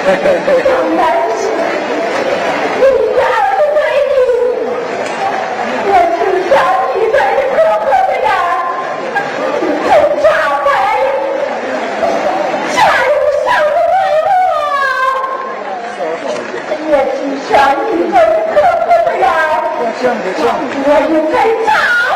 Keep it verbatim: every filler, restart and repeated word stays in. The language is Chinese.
当然是你家儿子对你，我只想你对着可可的呀，你就炸白，炸入上的为我，我只想你对着可可的呀，我应该炸。